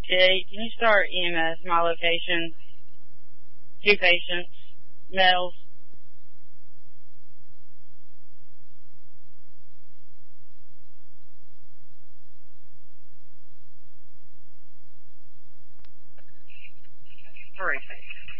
Jay, can you start EMS, my location? 2 patients, males. Three patients.